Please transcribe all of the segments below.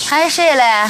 还睡嘞？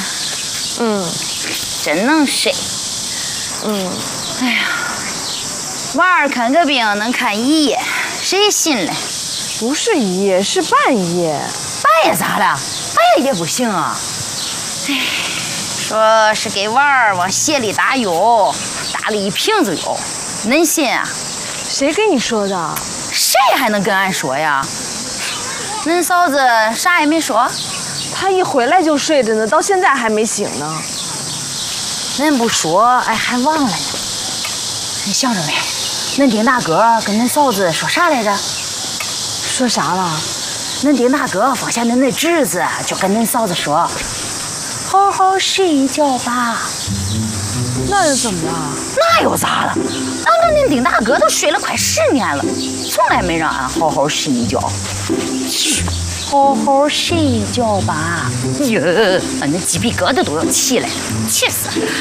真能睡。哎呀，娃儿看个病能看一夜，谁信嘞？ 不是一夜，是半夜。 半夜咋了？半夜也不行啊。哎，说是给娃儿往鞋里打药，打了1瓶子药，恁信啊？ 谁跟你说的？ 谁还能跟俺说呀？恁嫂子啥也没说。 她一回来就睡着呢，到现在还没醒呢。 恁不说，俺还忘了呢。你想着没？恁丁大哥跟恁嫂子说啥来着？ 说啥了？ 恁丁大哥放下恁那侄子，就跟恁嫂子说：“好好睡一觉吧。” 那又怎么了？ 那又咋了？恁丁大哥都睡了快10年了，从来没让俺好好睡一觉。好好睡一觉吧。哟，俺那鸡皮疙瘩都要起来了，气死了！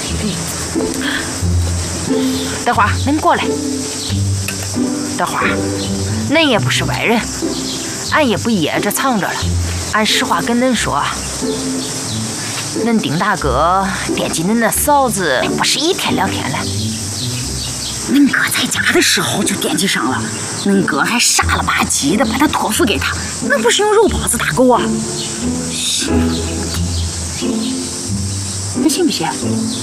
德华，恁过来。德华，恁也不是外人，俺也不掖着藏着了。俺实话跟恁说，恁丁大哥惦记恁那嫂子不是1天2天了。恁哥在家的时候就惦记上了，恁哥还傻了吧唧的把他托付给他，那不是用肉包子打狗啊？你信不信？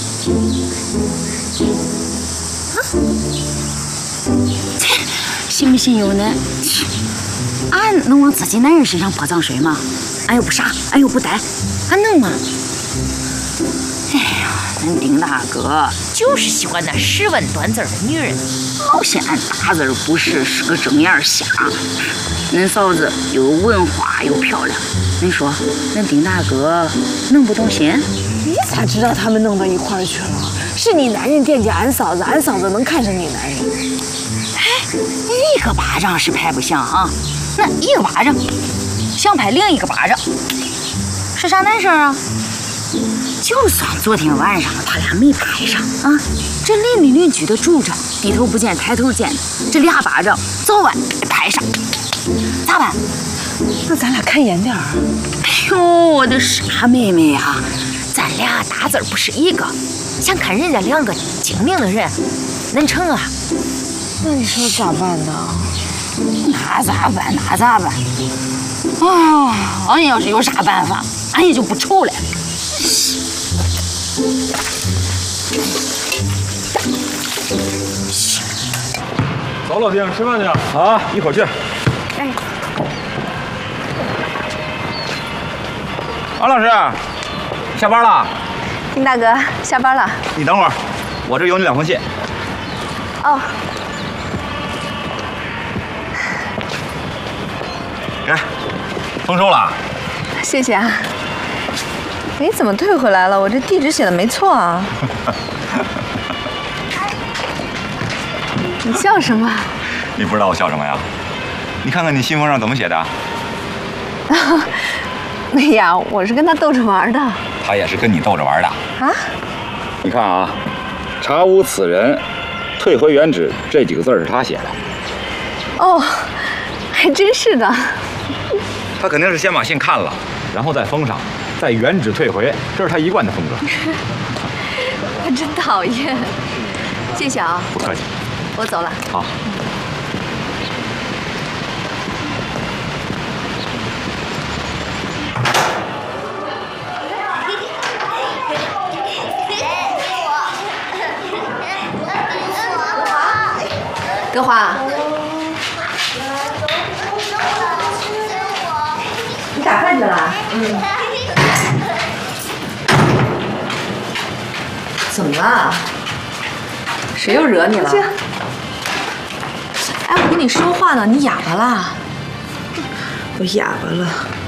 信不信由恁。俺能往自己男人身上泼脏水吗？俺又不傻，俺又不呆，俺能吗？哎呀，恁丁大哥就是喜欢那10文短字的女人，老嫌俺大字不识，是个睁眼瞎。恁嫂子又文化又漂亮，你说恁丁大哥能不动心？ 你咋知道他们弄到一块儿去了？是你男人惦记俺嫂子，俺嫂子能看上你男人。 哎，一个巴掌是拍不响啊，那一个巴掌想拍另一个巴掌，是啥难事啊？就算昨天晚上他俩没拍上啊，这邻里邻居都住着，低头不见抬头见的，这2巴掌早晚得拍上，咋办？ 那咱俩看严点儿。 哎呦，我的傻妹妹呀，咱俩大字不是一个，想看人家2个精明的人，能成啊？ 那你说咋办呢？ 那咋办？那咋办？啊，俺要是有啥办法，俺也就不愁了。 走，老丁，吃饭去啊！一会儿去。 哎， 王老师，下班了？ 丁大哥下班了。 你等会儿，我这有你2封信。 哦。 来，丰收了。 谢谢啊。哎，怎么退回来了？我这地址写的没错啊。你笑什么？ 你不知道我笑什么呀？你看看你信封上怎么写的？ 哎呀，我是跟他逗着玩的。 他也是跟你逗着玩的啊？ 你看啊，查无此人，退回原址这几个字是他写的。 哦，还真是的。 他肯定是先把信看了，然后再封上，再原址退回，这是他一贯的风格。 他真讨厌。谢谢啊。 不客气。 我走了。 好。 德华，你打饭去了？怎么了？谁又惹你了？哎，我跟你说话呢，你哑巴了？ 我哑巴了。